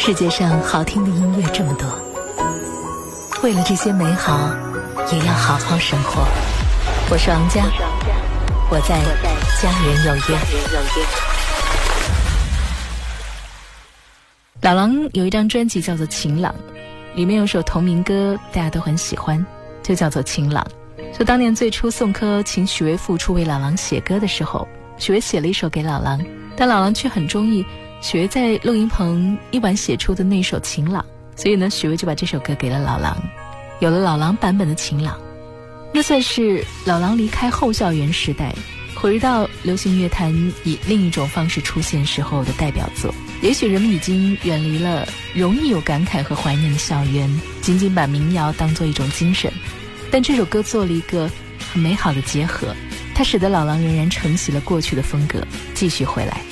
世界上好听的音乐这么多，为了这些美好也要好好生活。我是王佳，我在家人有约。老狼有一张专辑叫做《晴朗》，里面有首同名歌大家都很喜欢，就叫做《晴朗》。就当年最初宋柯请许巍复出为老狼写歌的时候，许巍写了一首给老狼，但老狼却很中意许巍在录音棚一晚写出的那首《晴朗》，所以呢，许巍就把这首歌给了老狼，有了老狼版本的《晴朗》。那算是老狼离开后校园时代，回到流行乐坛以另一种方式出现时候的代表作。也许人们已经远离了容易有感慨和怀念的校园，仅仅把民谣当作一种精神，但这首歌做了一个很美好的结合，它使得老狼仍然承袭了过去的风格，继续回来。